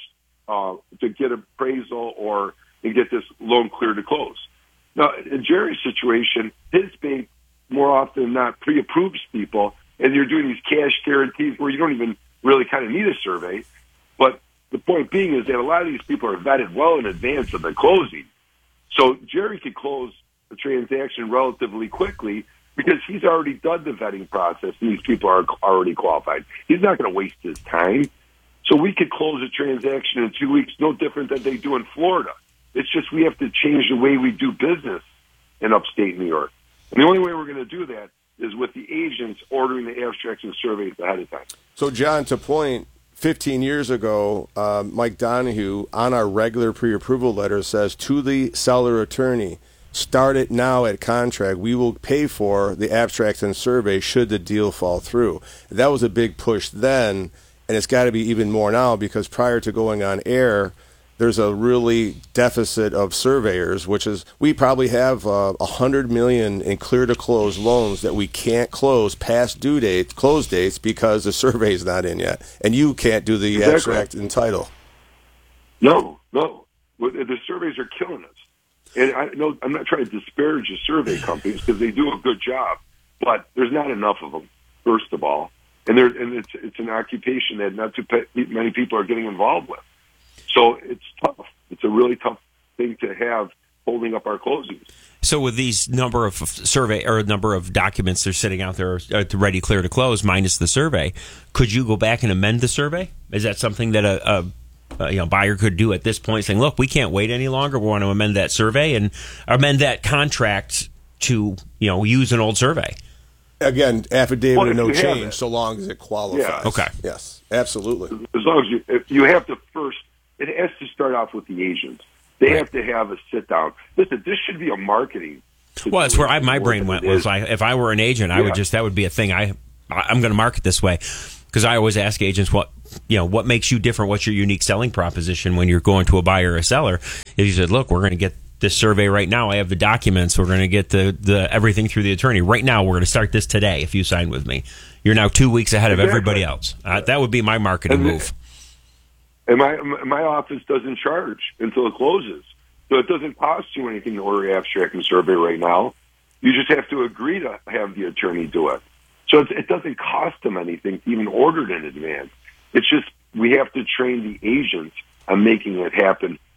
to get appraisal and get this loan cleared to close? Now, in Jerry's situation, his bank more often than not pre-approves people, and you're doing these cash guarantees where you don't even really kind of need a survey. But the point being is that a lot of these people are vetted well in advance of the closing. So Jerry could close a transaction relatively quickly because he's already done the vetting process and these people are already qualified. He's not going to waste his time. So we could close a transaction in 2 weeks, no different than they do in Florida. It's just we have to change the way we do business in upstate New York. And the only way we're going to do that is with the agents ordering the abstracts and surveys ahead of time. So, John, to point, 15 years ago, Mike Donahue, on our regular pre-approval letter, says to the seller attorney, start it now at contract. We will pay for the abstracts and survey should the deal fall through. That was a big push then, and it's got to be even more now because prior to going on air, there's a really deficit of surveyors, which is we probably have $100 million in clear-to-close loans that we can't close past close dates because the survey's not in yet, and you can't do the abstract and title. No. The surveys are killing us. And I'm not trying to disparage the survey companies because they do a good job, but there's not enough of them, first of all. And it's an occupation that not too many people are getting involved with. So it's tough. It's a really tough thing to have holding up our closings. So with these number of survey or number of documents they're sitting out there ready, clear to close, minus the survey, could you go back and amend the survey? Is that something that a buyer could do at this point, saying, "Look, we can't wait any longer. We want to amend that survey and amend that contract to use an old survey." Again, affidavit of no change, so long as it qualifies. Yeah. Okay. Yes, absolutely. As long as you have to first. It has to start off with the agents. They have to have a sit-down. Listen, this should be a marketing. Well, that's where my brain went. Was if I were an agent, I would that would be a thing. I'm going to market this way because I always ask agents what makes you different. What's your unique selling proposition when you're going to a buyer or a seller? If you said, look, we're going to get this survey right now. I have the documents. We're going to get the everything through the attorney right now. We're going to start this today. If you sign with me, you're now 2 weeks ahead of everybody else. That would be my marketing move. And my office doesn't charge until it closes. So it doesn't cost you anything to order abstract and survey right now. You just have to agree to have the attorney do it. So it doesn't cost them anything to even order it in advance. It's just we have to train the agents on making it happen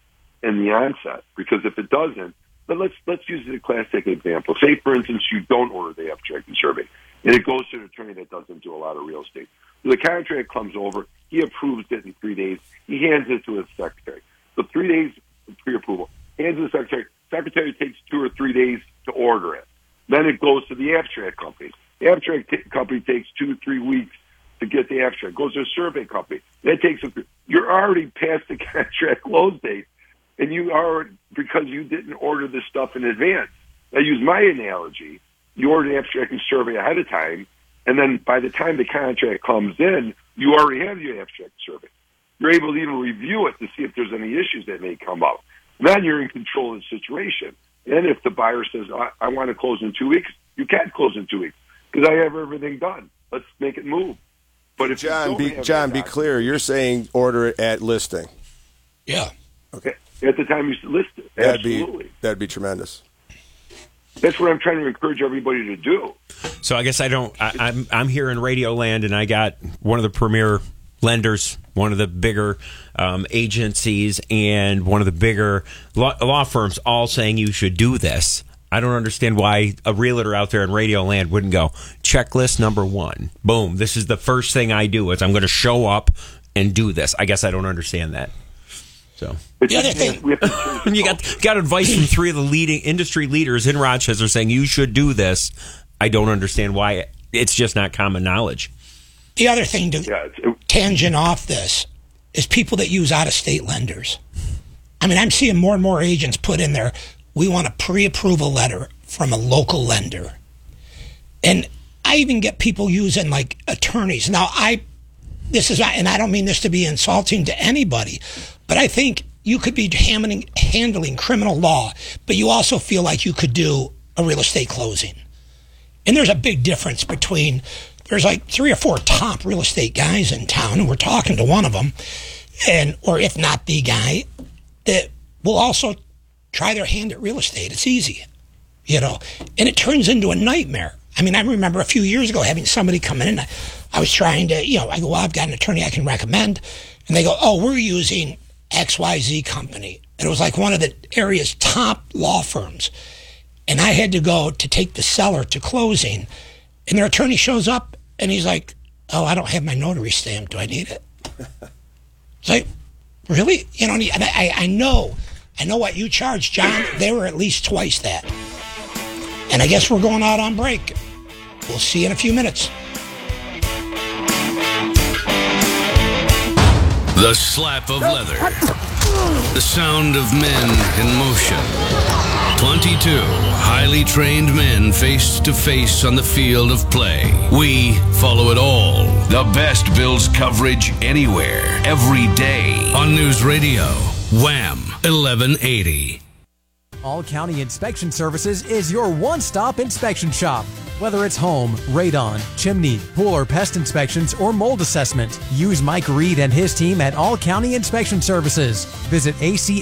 in the onset. Because if it doesn't, but let's use a classic example. Say, for instance, you don't order the abstract and survey, and it goes to an attorney that doesn't do a lot of real estate. So the contract comes over, he approves it in 3 days, he hands it to his secretary. So 3 days pre-approval, hands it to the secretary. Secretary takes 2 or 3 days to order it. Then it goes to the abstract company. The abstract company takes 2 or 3 weeks to get the abstract. Goes to a survey company. That takes you're already past the contract close date, and you are, because you didn't order this stuff in advance. I use my analogy. You order the abstract and survey ahead of time, and then by the time the contract comes in, you already have your abstract survey. You're able to even review it to see if there's any issues that may come up. Then you're in control of the situation. And if the buyer says, I want to close in 2 weeks, you can't close in 2 weeks because I have everything done. Let's make it move. But if John, be clear. You're saying order it at listing. Yeah. Okay. At the time you list it. Absolutely. That'd be tremendous. That's what I'm trying to encourage everybody to do. So I guess I'm here in Radio Land, and I got one of the premier lenders, one of the bigger agencies, and one of the bigger law firms all saying you should do this. I don't understand why a realtor out there in Radio Land wouldn't go, checklist number 1. Boom. This is the first thing I do is I'm going to show up and do this. I guess I don't understand that. So the other thing, you got advice from 3 of the leading industry leaders in Rochester saying you should do this. I don't understand why it's just not common knowledge. The other thing to tangent off this is people that use out-of-state lenders. I mean, I'm seeing more and more agents put in there, we want a pre-approval letter from a local lender. And I even get people using, like, attorneys. Now, this is not, and I don't mean this to be insulting to anybody, but I think you could be handling criminal law, but you also feel like you could do a real estate closing. And there's a big difference between, there's like 3 or 4 top real estate guys in town, and we're talking to one of them, or if not the guy, that will also try their hand at real estate. It's easy, and it turns into a nightmare. I mean, I remember a few years ago having somebody come in, and I was trying to, I go, well, I've got an attorney I can recommend. And they go, oh, we're using XYZ company. And it was like one of the area's top law firms. And I had to go to take the seller to closing. And their attorney shows up, and he's like, oh, I don't have my notary stamp. Do I need it? It's like, really? And I know what you charge, John. They were at least twice that. And I guess we're going out on break. We'll see you in a few minutes. The slap of leather. The sound of men in motion. 22 highly trained men face to face on the field of play. We follow it all. The best Bills coverage anywhere, every day. On News Radio, Wham! 1180. All County Inspection Services is your one-stop inspection shop. Whether it's home, radon, chimney, pool or pest inspections, or mold assessment, use Mike Reed and his team at All County Inspection Services. Visit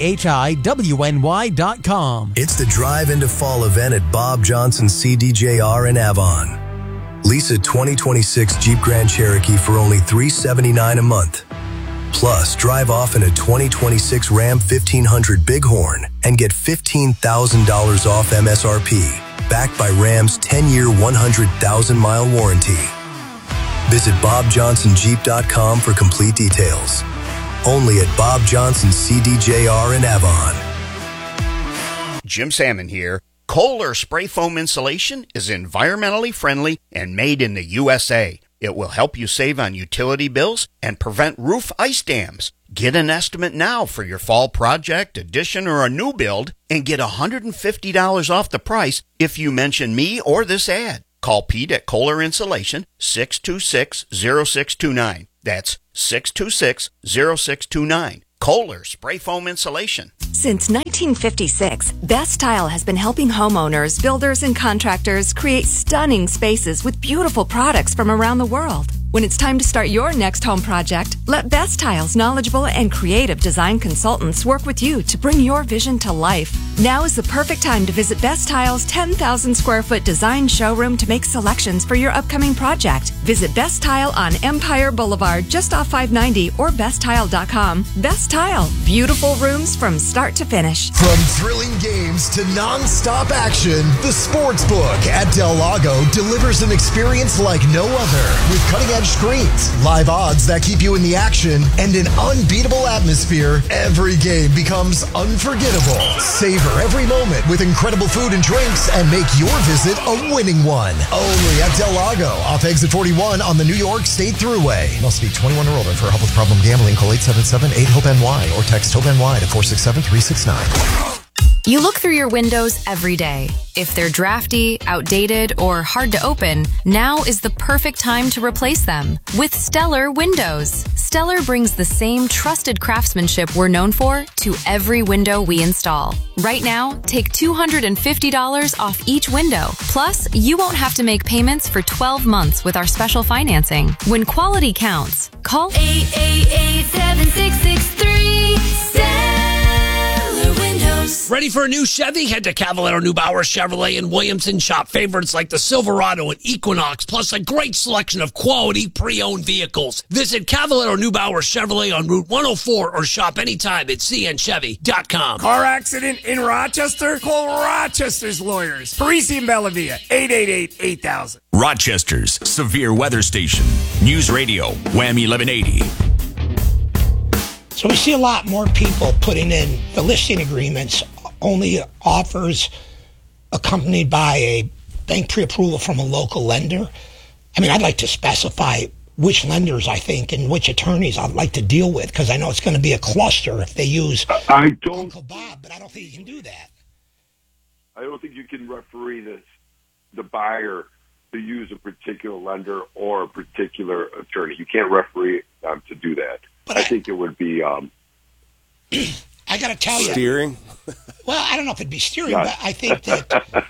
ACHIWNY.com. It's the Drive into Fall event at Bob Johnson CDJR in Avon. Lease a 2026 Jeep Grand Cherokee for only $379 a month. Plus, drive off in a 2026 Ram 1500 Bighorn and get $15,000 off MSRP, backed by Ram's 10-year, 100,000-mile warranty. Visit BobJohnsonJeep.com for complete details. Only at Bob Johnson CDJR in Avon. Jim Salmon here. Kohler Spray Foam Insulation is environmentally friendly and made in the USA. It will help you save on utility bills and prevent roof ice dams. Get an estimate now for your fall project, addition, or a new build and get $150 off the price if you mention me or this ad. Call Pete at Kohler Insulation, 626-0629. That's 626-0629. Kohler Spray Foam Insulation. Since 1956, Best Style has been helping homeowners, builders, and contractors create stunning spaces with beautiful products from around the world. When it's time to start your next home project, let Best Tile's knowledgeable and creative design consultants work with you to bring your vision to life. Now is the perfect time to visit Best Tile's 10,000 square foot design showroom to make selections for your upcoming project. Visit Best Tile on Empire Boulevard just off 590 or besttile.com. Best Tile, beautiful rooms from start to finish. From thrilling games to non-stop action, the Sportsbook at Del Lago delivers an experience like no other. With cutting-edge screens, live odds that keep you in the action, and an unbeatable atmosphere, every game becomes unforgettable. Savor every moment with incredible food and drinks and make your visit a winning one. Only at Del Lago, off exit 41 on the New York State Thruway. Must be 21 or older. For help with problem gambling, call 877-8-HOPE-NY or text HOPE-NY to 467-369. You look through your windows every day. If they're drafty, outdated, or hard to open, now is the perfect time to replace them with Stellar Windows. Stellar brings the same trusted craftsmanship we're known for to every window we install. Right now, take $250 off each window. Plus, you won't have to make payments for 12 months with our special financing. When quality counts, call 888-7663. Ready for a new Chevy? Head to Cavallaro Neubauer Chevrolet in Williamson. Shop favorites like the Silverado and Equinox, plus a great selection of quality pre-owned vehicles. Visit Cavallaro Neubauer Chevrolet on Route 104 or shop anytime at cnchevy.com. Car accident in Rochester? Call Rochester's lawyers. Parisi and Bellavia, 888-8000. Rochester's severe weather station. News Radio, Wham 1180. So we see a lot more people putting in the listing agreements, only offers accompanied by a bank pre-approval from a local lender. I mean, I'd like to specify which lenders I think and which attorneys I'd like to deal with, because I know it's going to be a cluster if they use Uncle Bob, but I don't think you can do that. I don't think you can referee the buyer to use a particular lender or a particular attorney. You can't referee them to do that. But I think it would be I got to tell you. Steering? Well, I don't know if it'd be steering, but I think that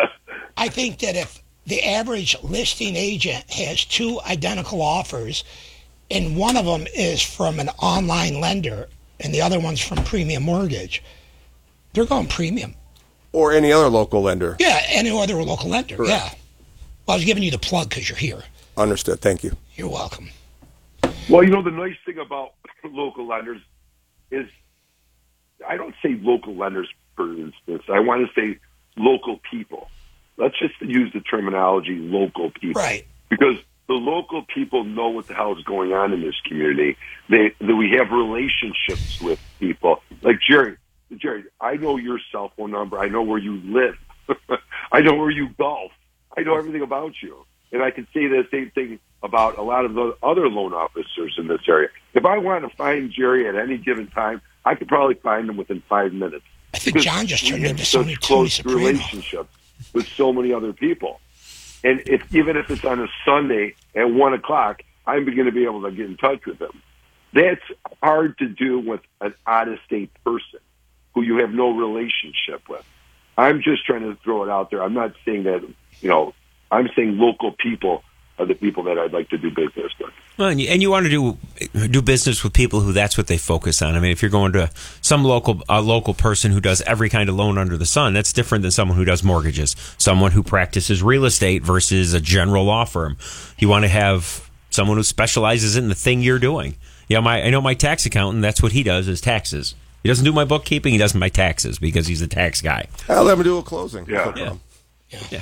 if the average listing agent has two identical offers and one of them is from an online lender and the other one's from Premium Mortgage, they're going premium. Or any other local lender. Yeah, any other local lender, Correct. yeah. Well, I was giving you the plug because you're here. Understood. Thank you. You're welcome. Well, you know, the nice thing about local lenders is, I don't say local lenders, for instance. I want to say local people. Let's just use the terminology local people. Right. Because the local people know what the hell is going on in this community. We have relationships with people. Like Jerry, I know your cell phone number. I know where you live. I know where you golf. I know everything about you. And I can say the same thing about a lot of the other loan officers in this area. If I want to find Jerry at any given time, I could probably find him within 5 minutes. I think John just turned into Sony close relationships with so many other people. And even if it's on a Sunday at 1 o'clock, I'm going to be able to get in touch with him. That's hard to do with an out-of-state person who you have no relationship with. I'm just trying to throw it out there. I'm not saying that, I'm saying local people are the people that I'd like to do business with. Well, and you want to do business with people who that's what they focus on. I mean, if you're going to some local person who does every kind of loan under the sun, that's different than someone who does mortgages, someone who practices real estate versus a general law firm. You want to have someone who specializes in the thing you're doing. Yeah, I know my tax accountant, that's what he does, is taxes. He doesn't do my bookkeeping, he does my taxes because he's a tax guy. I'll let him do a closing. Yeah. Yeah.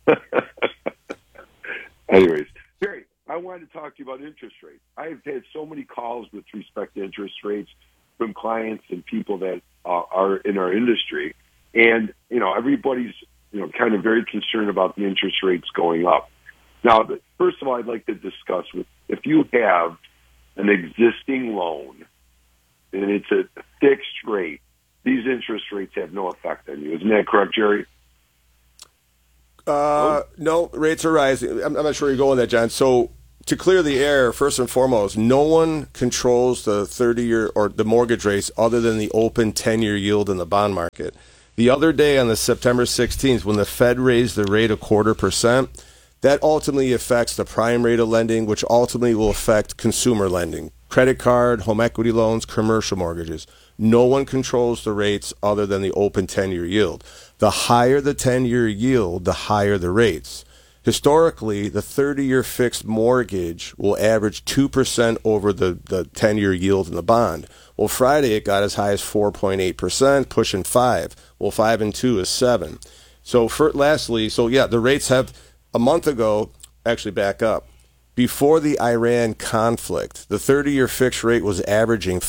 Anyways, Barry, I wanted to talk to you about interest rates. I've had so many calls with respect to interest rates from clients and people that are in our industry. And, everybody's, kind of very concerned about the interest rates going up. Now, first of all, I'd like to discuss if you have an existing loan and it's a fixed rate, these interest rates have no effect on you. Isn't that correct, Jerry? No, rates are rising. I'm not sure you're going with that, John. So to clear the air, first and foremost, no one controls the 30-year or the mortgage rates other than the open 10-year yield in the bond market. The other day on the September 16th, when the Fed raised the rate 0.25%, That ultimately affects the prime rate of lending, which ultimately will affect consumer lending, credit card, home equity loans, commercial mortgages. No one controls the rates other than the open 10-year yield. The higher the 10-year yield, the higher the rates. Historically, the 30-year fixed mortgage will average 2% over the 10-year yield in the bond. Well, Friday it got as high as 4.8%, pushing 5. Well, 5 and 2 is 7. So lastly, the rates have a month ago, actually back up. Before the Iran conflict, the 30-year fixed rate was averaging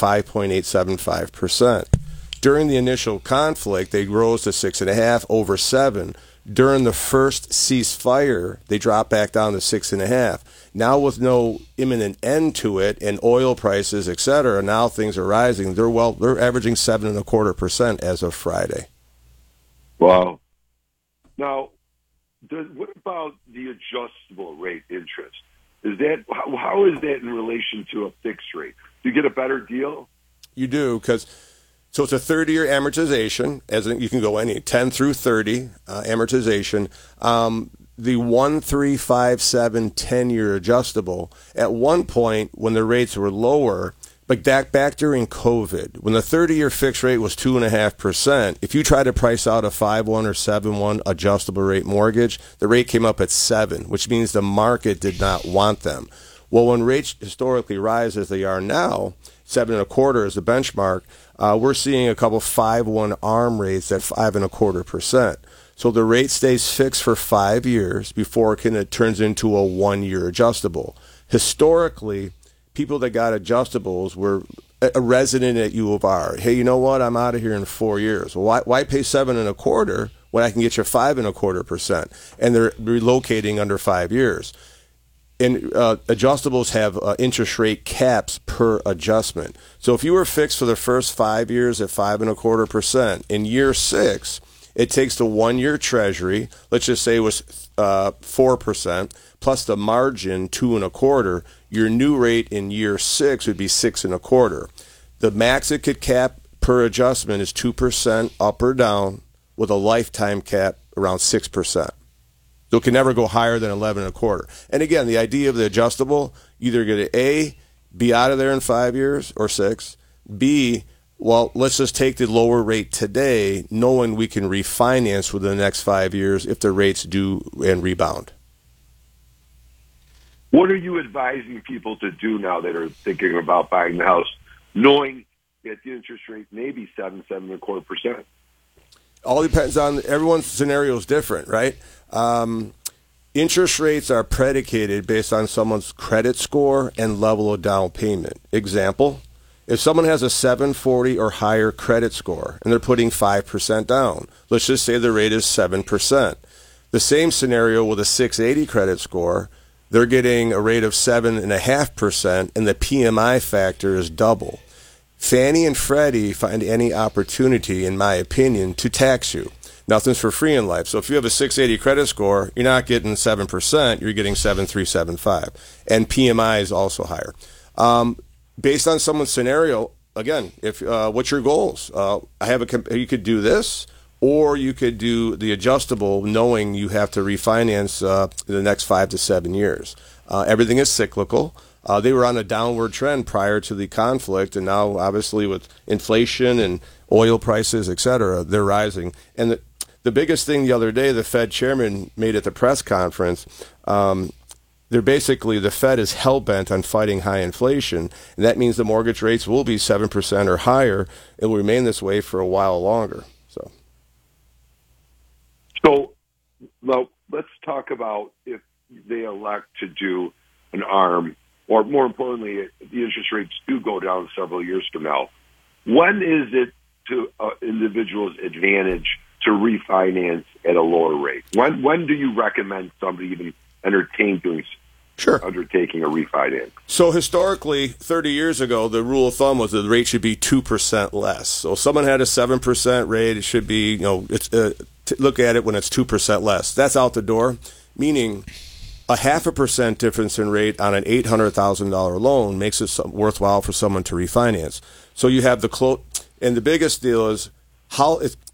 5.875%. During the initial conflict, they rose to 6.5, over 7. During the first ceasefire, they dropped back down to 6.5. Now, with no imminent end to it, and oil prices, etc., now things are rising. They're averaging 7.25% as of Friday. Wow. Now, what about the adjustable rate interest? How is that in relation to a fixed rate? Do you get a better deal? You do, because so it's a 30-year amortization, as in you can go any 10 through 30 amortization. The 1, 3, 5, 7, 10-year adjustable. At one point, when the rates were lower, but back during COVID, when the 30-year fixed rate was 2.5%, if you try to price out a 5.1 or 7.1 adjustable rate mortgage, the rate came up at 7, which means the market did not want them. Well, when rates historically rise as they are now, 7.25 is the benchmark. We're seeing a couple 5.1 ARM rates at 5.25%. So the rate stays fixed for 5 years before it turns into a 1-year adjustable. Historically, people that got adjustables were a resident at U of R. Hey, you know what? I'm out of here in 4 years. Well, why pay 7.25 when I can get you 5.25%? And they're relocating under 5 years. And adjustables have interest rate caps per adjustment. So if you were fixed for the first 5 years at 5.25%, in year 6, it takes the 1-year treasury, let's just say it was 4%, plus the margin 2.25. Your new rate in year 6 would be 6.25. The max it could cap per adjustment is 2% up or down, with a lifetime cap around 6%. So it can never go higher than 11.25. And again, the idea of the adjustable, either get A, be out of there in 5 years or 6, B, well, let's just take the lower rate today, knowing we can refinance within the next 5 years if the rates do and rebound. What are you advising people to do now that are thinking about buying the house, knowing that the interest rate may be 7.25%? All depends on, everyone's scenario is different, right? Interest rates are predicated based on someone's credit score and level of down payment. Example, if someone has a 740 or higher credit score and they're putting 5% down, let's just say the rate is 7%. The same scenario with a 680 credit score, they're getting a rate of 7.5%, and the PMI factor is double. Fannie and Freddie find any opportunity, in my opinion, to tax you. Nothing's for free in life. So if you have a 680 credit score, you're not getting 7%, you're getting 7.375. And PMI is also higher. Based on someone's scenario, again, if what's your goals? You could do this, or you could do the adjustable, knowing you have to refinance in the next 5 to 7 years. Everything is cyclical. They were on a downward trend prior to the conflict, and now, obviously, with inflation and oil prices, et cetera, they're rising. And the biggest thing the other day, the Fed chairman made at the press conference, the Fed is hell-bent on fighting high inflation, and that means the mortgage rates will be 7% or higher. It will remain this way for a while longer. So now let's talk about if they elect to do an ARM, or more importantly, if the interest rates do go down several years from now. When is it to individuals' advantage to refinance at a lower rate? When do you recommend somebody even entertain undertaking a refinance? So historically, 30 years ago, the rule of thumb was that the rate should be 2% less. So if someone had a 7% rate, it should be, look at it when it's 2% less. That's out the door, meaning a 0.5% difference in rate on an $800,000 loan makes it worthwhile for someone to refinance. So you have and the biggest deal is